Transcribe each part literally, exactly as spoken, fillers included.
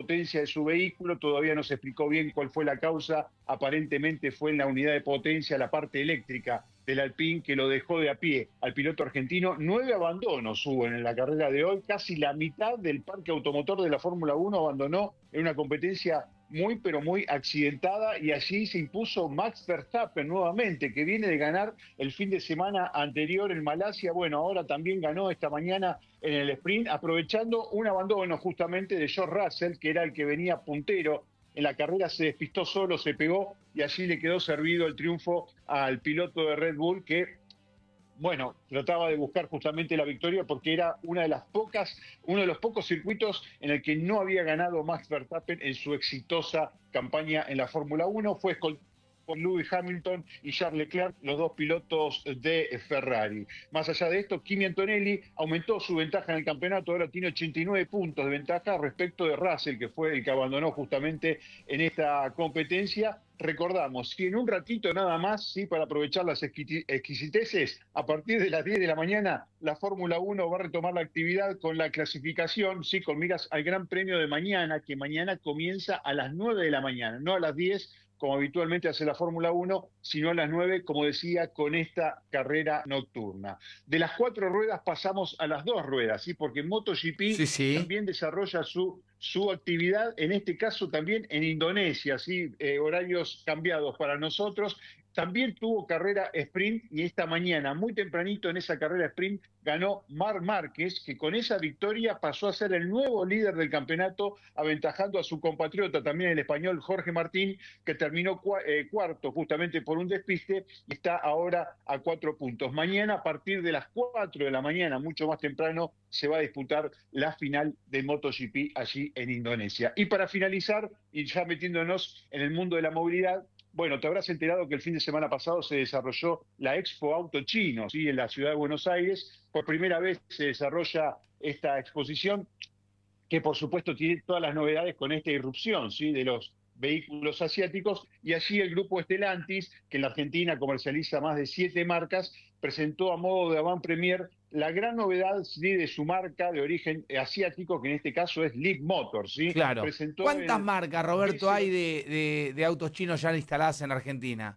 potencia de su vehículo, todavía no se explicó bien cuál fue la causa, aparentemente fue en la unidad de potencia, la parte eléctrica del Alpine, que lo dejó de a pie al piloto argentino. Nueve abandonos hubo en la carrera de hoy, casi la mitad del parque automotor de la Fórmula uno abandonó en una competencia muy, pero muy accidentada, y allí se impuso Max Verstappen nuevamente, que viene de ganar el fin de semana anterior en Malasia. Bueno, ahora también ganó esta mañana en el sprint, aprovechando un abandono justamente de George Russell, que era el que venía puntero en la carrera, se despistó solo, se pegó, y allí le quedó servido el triunfo al piloto de Red Bull, que bueno, trataba de buscar justamente la victoria porque era una de las pocas, uno de los pocos circuitos en el que no había ganado Max Verstappen en su exitosa campaña en la Fórmula uno. Fue escoltado por Lewis Hamilton y Charles Leclerc, los dos pilotos de Ferrari. Más allá de esto, Kimi Antonelli aumentó su ventaja en el campeonato, ahora tiene ochenta y nueve puntos de ventaja respecto de Russell, que fue el que abandonó justamente en esta competencia. Recordamos, si en un ratito nada más, sí, para aprovechar las exquisiteces, a partir de las diez de la mañana, la Fórmula uno va a retomar la actividad con la clasificación, sí, con miras al Gran Premio de mañana, que mañana comienza a las nueve de la mañana, no a las diez, como habitualmente hace la Fórmula uno, sino a las nueve, como decía, con esta carrera nocturna. De las cuatro ruedas pasamos a las dos ruedas, ¿sí? Porque MotoGP sí, sí. también desarrolla su, su actividad, en este caso también en Indonesia, ¿sí? Eh, horarios cambiados para nosotros. También tuvo carrera sprint, y esta mañana, muy tempranito en esa carrera sprint, ganó Marc Márquez, que con esa victoria pasó a ser el nuevo líder del campeonato, aventajando a su compatriota, también el español Jorge Martín, que terminó cu eh, cuarto justamente por un despiste, y está ahora a cuatro puntos. Mañana, a partir de las cuatro de la mañana, mucho más temprano, se va a disputar la final del MotoGP allí en Indonesia. Y para finalizar, y ya metiéndonos en el mundo de la movilidad, bueno, te habrás enterado que el fin de semana pasado se desarrolló la Expo Auto Chino, ¿sí? En la ciudad de Buenos Aires. Por primera vez se desarrolla esta exposición, que por supuesto tiene todas las novedades con esta irrupción, ¿sí? De los vehículos asiáticos, y allí el grupo Stellantis, que en la Argentina comercializa más de siete marcas, presentó a modo de avant-premier la gran novedad, ¿sí? De su marca de origen asiático, que en este caso es Leapmotor, ¿sí? Claro. Presentó ¿Cuántas el... marcas, Roberto, hay de, de, de autos chinos ya instaladas en Argentina?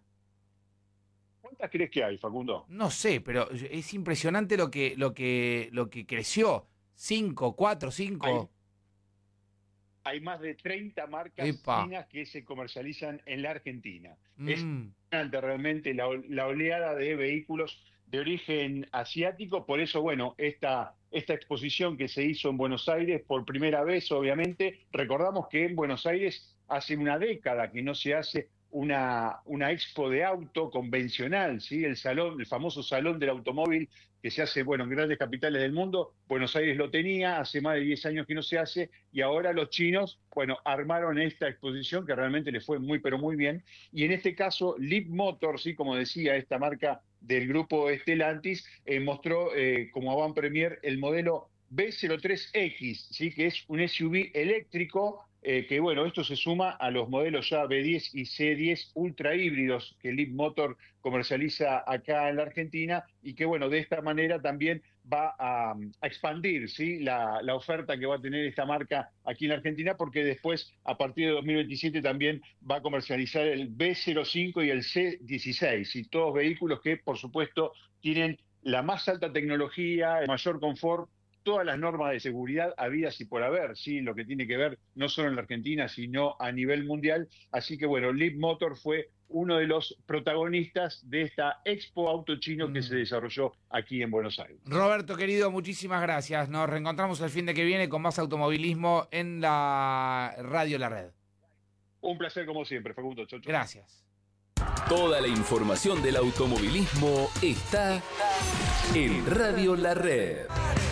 ¿Cuántas crees que hay, Facundo? No sé, pero es impresionante lo que, lo que, lo que creció. ¿Cinco, cuatro, cinco? Hay, hay más de treinta marcas Epa. chinas que se comercializan en la Argentina. Mm. Es impresionante realmente la, la oleada de vehículos de origen asiático. Por eso, bueno, esta, esta exposición que se hizo en Buenos Aires por primera vez, obviamente, recordamos que en Buenos Aires hace una década que no se hace una, una expo de auto convencional, ¿sí? El salón, el famoso Salón del Automóvil, que se hace, bueno, en grandes capitales del mundo. Buenos Aires lo tenía, hace más de diez años que no se hace, y ahora los chinos, bueno, armaron esta exposición que realmente les fue muy, pero muy bien. Y en este caso, Leapmotor, ¿sí? Como decía, esta marca del grupo Stellantis, eh, mostró eh, como avant premier el modelo B cero tres X, ¿sí? Que es un S U V eléctrico, eh, que bueno, esto se suma a los modelos ya B diez y C diez ultra híbridos que Leapmotor comercializa acá en la Argentina, y que bueno, de esta manera también va a, a expandir, ¿sí? la, la oferta que va a tener esta marca aquí en la Argentina, porque después, a partir de dos mil veintisiete, también va a comercializar el B cero cinco y el C dieciséis, y todos vehículos que, por supuesto, tienen la más alta tecnología, el mayor confort, todas las normas de seguridad habidas y por haber, ¿sí? Lo que tiene que ver no solo en la Argentina, sino a nivel mundial. Así que bueno, Leapmotor fue uno de los protagonistas de esta Expo Auto Chino que mm. se desarrolló aquí en Buenos Aires. Roberto, querido, muchísimas gracias. Nos reencontramos el fin de que viene con más automovilismo en la radio La Red. Un placer como siempre, Facundo. Chau, chau. Gracias. Toda la información del automovilismo está en Radio La Red.